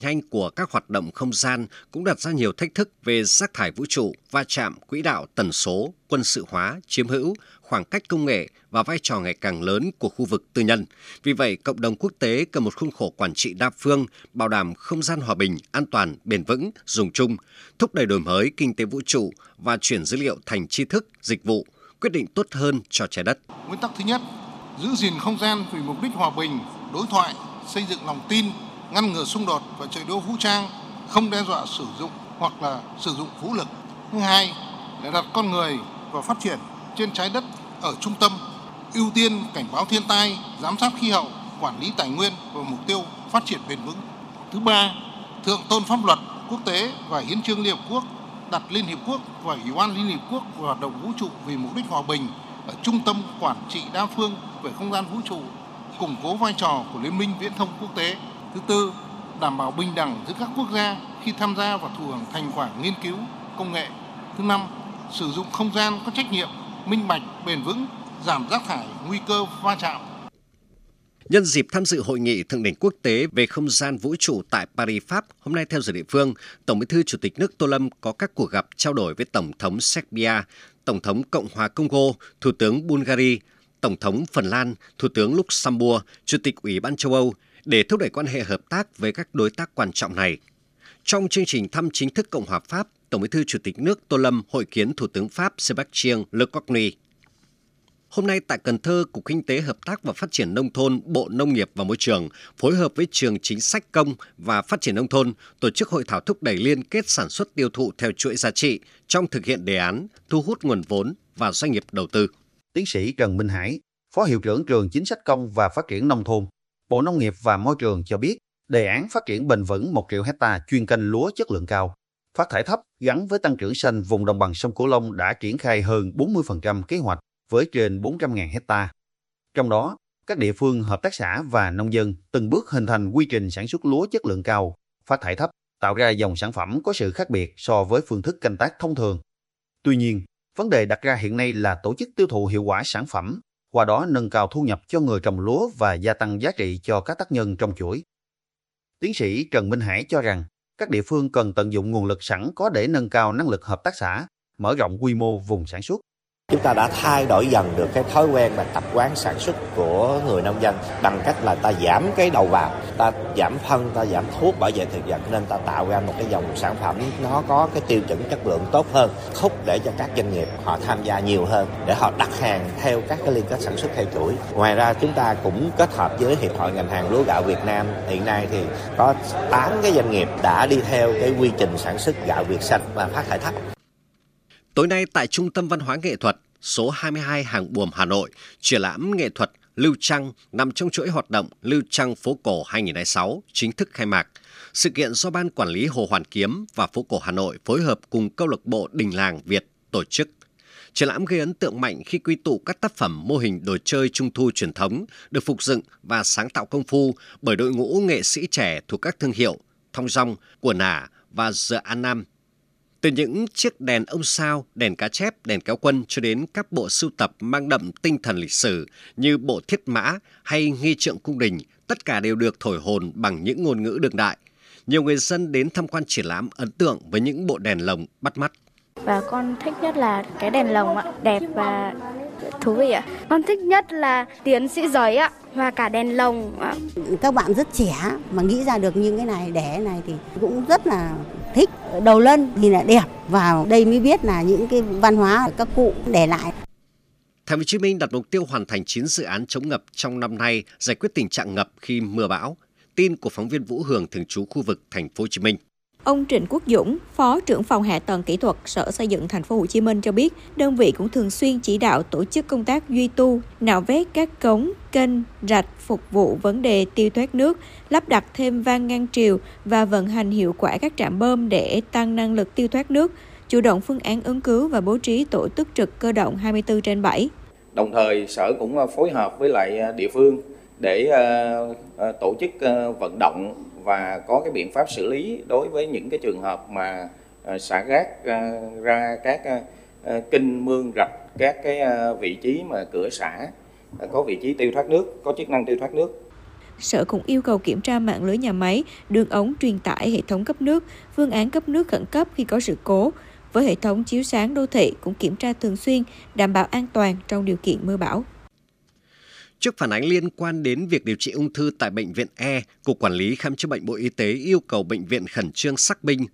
nhanh của các hoạt động không gian cũng đặt ra nhiều thách thức về rác thải vũ trụ, va chạm, quỹ đạo, tần số, quân sự hóa, chiếm hữu, khoảng cách công nghệ và vai trò ngày càng lớn của khu vực tư nhân. Vì vậy, cộng đồng quốc tế cần một khuôn khổ quản trị đa phương, bảo đảm không gian hòa bình, an toàn, bền vững, dùng chung, thúc đẩy đổi mới kinh tế vũ trụ và chuyển dữ liệu thành tri thức, dịch vụ, quyết định tốt hơn cho trái đất. Nguyên tắc thứ nhất, giữ gìn không gian vì mục đích hòa bình, đối thoại, xây dựng lòng tin, ngăn ngừa xung đột và chạy đua vũ trang, không đe dọa sử dụng hoặc là sử dụng vũ lực. Thứ hai là đặt con người và phát triển trên trái đất ở trung tâm, ưu tiên cảnh báo thiên tai, giám sát khí hậu, quản lý tài nguyên và mục tiêu phát triển bền vững. Thứ ba, thượng tôn pháp luật quốc tế và hiến chương Liên Hợp Quốc, đặt Liên Hiệp Quốc và Ủy ban Liên Hiệp Quốc và hoạt động vũ trụ vì mục đích hòa bình ở trung tâm quản trị đa phương về không gian vũ trụ, củng cố vai trò của Liên minh Viễn thông quốc tế. Thứ tư, đảm bảo bình đẳng giữa các quốc gia khi tham gia và thụ hưởng thành quả nghiên cứu, công nghệ. Thứ năm, sử dụng không gian có trách nhiệm, minh bạch, bền vững, giảm rác thải, nguy cơ va chạm. Nhân dịp tham dự hội nghị thượng đỉnh quốc tế về không gian vũ trụ tại Paris, Pháp, hôm nay theo giờ địa phương, Tổng Bí thư Chủ tịch nước Tô Lâm có các cuộc gặp trao đổi với Tổng thống Serbia, Tổng thống Cộng hòa Congo, Thủ tướng Bulgaria, Tổng thống Phần Lan, Thủ tướng Luxembourg, Chủ tịch Ủy ban châu Âu để thúc đẩy quan hệ hợp tác với các đối tác quan trọng này. Trong chương trình thăm chính thức Cộng hòa Pháp, Tổng Bí thư Chủ tịch nước Tô Lâm hội kiến Thủ tướng Pháp Sébastien Lecornu. Hôm nay tại Cần Thơ, Cục Kinh tế Hợp tác và Phát triển Nông thôn, Bộ Nông nghiệp và Môi trường phối hợp với Trường Chính sách Công và Phát triển Nông thôn tổ chức hội thảo thúc đẩy liên kết sản xuất tiêu thụ theo chuỗi giá trị trong thực hiện đề án thu hút nguồn vốn và doanh nghiệp đầu tư. Tiến sĩ Trần Minh Hải, Phó Hiệu trưởng Trường Chính sách Công và Phát triển Nông thôn, Bộ Nông nghiệp và Môi trường cho biết, đề án phát triển bền vững 1 triệu hectare chuyên canh lúa chất lượng cao, phát thải thấp gắn với tăng trưởng xanh vùng đồng bằng sông Cửu Long đã triển khai hơn 40% kế hoạch với trên 400.000 hectare. Trong đó, các địa phương, hợp tác xã và nông dân từng bước hình thành quy trình sản xuất lúa chất lượng cao, phát thải thấp, tạo ra dòng sản phẩm có sự khác biệt so với phương thức canh tác thông thường. Tuy nhiên, vấn đề đặt ra hiện nay là tổ chức tiêu thụ hiệu quả sản phẩm, qua đó nâng cao thu nhập cho người trồng lúa và gia tăng giá trị cho các tác nhân trong chuỗi. Tiến sĩ Trần Minh Hải cho rằng, các địa phương cần tận dụng nguồn lực sẵn có để nâng cao năng lực hợp tác xã, mở rộng quy mô vùng sản xuất. Chúng ta đã thay đổi dần được cái thói quen và tập quán sản xuất của người nông dân bằng cách là ta giảm cái đầu vào, ta giảm phân, ta giảm thuốc bảo vệ thực vật, nên ta tạo ra một cái dòng sản phẩm nó có cái tiêu chuẩn chất lượng tốt hơn, thúc để cho các doanh nghiệp họ tham gia nhiều hơn để họ đặt hàng theo các cái liên kết sản xuất theo chuỗi. Ngoài ra chúng ta cũng kết hợp với Hiệp hội ngành hàng lúa gạo Việt Nam, hiện nay thì có 8 cái doanh nghiệp đã đi theo cái quy trình sản xuất gạo Việt xanh và phát thải thấp. Tối nay tại Trung tâm Văn hóa Nghệ thuật số 22 Hàng Buồm, Hà Nội, triển lãm nghệ thuật Lưu Trăng nằm trong chuỗi hoạt động Lưu Trăng Phố Cổ 2026 chính thức khai mạc. Sự kiện do Ban Quản lý Hồ Hoàn Kiếm và Phố Cổ Hà Nội phối hợp cùng Câu lạc bộ Đình Làng Việt tổ chức. Triển lãm gây ấn tượng mạnh khi quy tụ các tác phẩm mô hình đồ chơi Trung thu truyền thống được phục dựng và sáng tạo công phu bởi đội ngũ nghệ sĩ trẻ thuộc các thương hiệu Thong Dong, Của Nả và The Annam. Từ những chiếc đèn ông sao, đèn cá chép, đèn kéo quân cho đến các bộ sưu tập mang đậm tinh thần lịch sử như bộ Thiết Mã hay Nghi Trượng Cung Đình, tất cả đều được thổi hồn bằng những ngôn ngữ đương đại. Nhiều người dân đến tham quan triển lãm ấn tượng với những bộ đèn lồng bắt mắt. Và con thích nhất là cái đèn lồng ạ, đẹp và thú vị ạ. Con thích nhất là tiến sĩ giấy ạ, và cả đèn lồng ạ. Các bạn rất trẻ mà nghĩ ra được những cái này, đẻ này thì cũng rất là thích. Đầu lân thì là đẹp, vào đây mới biết là những cái văn hóa các cụ để lại. Thành phố Hồ Chí Minh đặt mục tiêu hoàn thành 9 dự án chống ngập trong năm nay, giải quyết tình trạng ngập khi mưa bão. Tin của phóng viên Vũ Hường thường trú khu vực Thành phố Hồ Chí Minh. Ông Trịnh Quốc Dũng, Phó trưởng phòng hạ tầng kỹ thuật Sở Xây dựng Thành phố Hồ Chí Minh cho biết, đơn vị cũng thường xuyên chỉ đạo tổ chức công tác duy tu, nạo vét các cống, kênh, rạch phục vụ vấn đề tiêu thoát nước, lắp đặt thêm van ngăn triều và vận hành hiệu quả các trạm bơm để tăng năng lực tiêu thoát nước, chủ động phương án ứng cứu và bố trí tổ túc trực cơ động 24/7. Đồng thời, Sở cũng phối hợp với lại địa phương để tổ chức vận động và có cái biện pháp xử lý đối với những cái trường hợp mà xả rác ra các kênh mương rạch, các cái vị trí mà cửa xả có vị trí tiêu thoát nước, có chức năng tiêu thoát nước. Sở cũng yêu cầu kiểm tra mạng lưới nhà máy, đường ống truyền tải, hệ thống cấp nước, phương án cấp nước khẩn cấp khi có sự cố. Với hệ thống chiếu sáng đô thị cũng kiểm tra thường xuyên, đảm bảo an toàn trong điều kiện mưa bão. Trước phản ánh liên quan đến việc điều trị ung thư tại Bệnh viện E, Cục Quản lý Khám chữa bệnh Bộ Y tế yêu cầu bệnh viện khẩn trương xác minh,